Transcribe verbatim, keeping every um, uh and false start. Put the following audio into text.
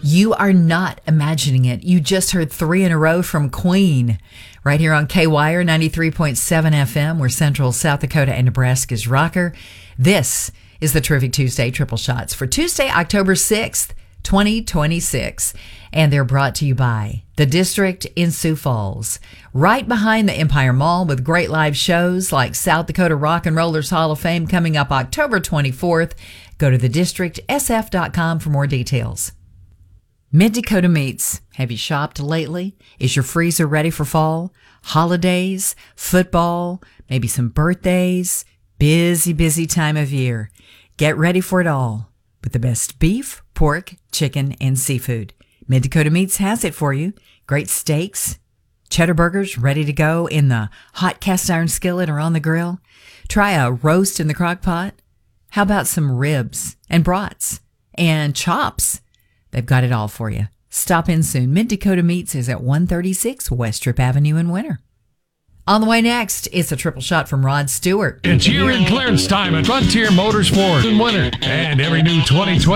You are not imagining it. You just heard three in a row from Queen right here on K-Wire ninety-three point seven F M. We're Central South Dakota and Nebraska's rocker. This is the Terrific Tuesday Triple Shots for Tuesday, October sixth, twenty twenty-six. And they're brought to you by The District in Sioux Falls, right behind the Empire Mall, with great live shows like South Dakota Rock and Rollers Hall of Fame coming up October twenty-fourth. Go to the district s f dot com for more details. Mid-Dakota Meats. Have you shopped lately? Is your freezer ready for fall? Holidays, football, maybe some birthdays. Busy, busy time of year. Get ready for it all with the best beef, pork, chicken, and seafood. Mid-Dakota Meats has it for you. Great steaks, cheddar burgers ready to go in the hot cast iron skillet or on the grill. Try a roast in the crock pot. How about some ribs and brats and chops? They've got it all for you. Stop in soon. Mid-Dakota Meats is at one thirty-six West Strip Avenue in Winter. On the way next, it's a triple shot from Rod Stewart. It's year-end clearance time at Frontier Motorsports in Winter. And every new twenty twenty